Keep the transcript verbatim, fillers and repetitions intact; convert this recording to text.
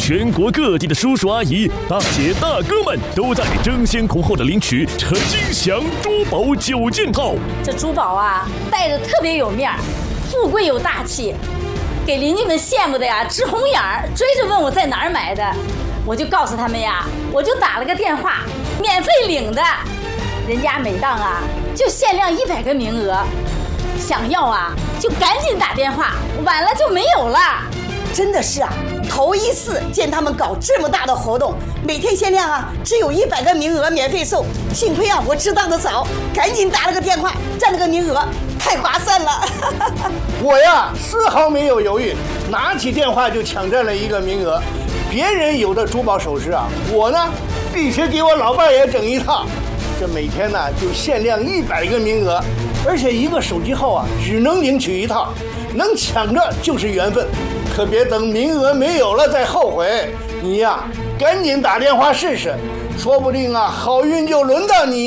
全国各地的叔叔阿姨、大姐大哥们都在争先恐后的领取陈金祥珠宝九件套。 这珠宝啊，戴着特别有面儿，富贵又大气，给邻居们羡慕的呀直红眼儿，追着问我在哪儿买的。我就告诉他们呀，我就打了个电话，免费领的。人家每档啊就限量一百个名额，想要啊就赶紧打电话，晚了就没有了。 真的是啊，头一次见他们搞这么大的活动，每天限量啊只有一百个名额免费送。幸亏啊我知道的早，赶紧打了个电话占了个名额，太划算了。 我呀丝毫没有犹豫，拿起电话就抢占了一个名额。别人有的珠宝首饰啊，我呢必须给我老伴也整一套。这每天呢就限量一百个名额，而且一个手机号啊只能领取一套，能抢着就是缘分，可别等名额没有了再后悔。你呀赶紧打电话试试，说不定啊好运就轮到你。